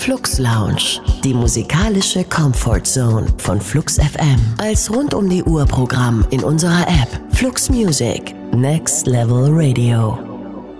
Flux Lounge, die musikalische Comfort Zone von Flux FM. Als rund um die Uhr Programm in unserer App Flux Music. Next Level Radio.